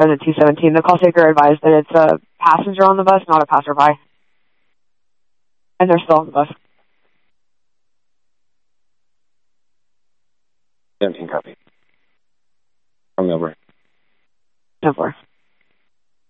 At 217, the call taker advised that it's a passenger on the bus, not a passerby. And they're still on the bus. 17 copy. From Milbury. 10-4.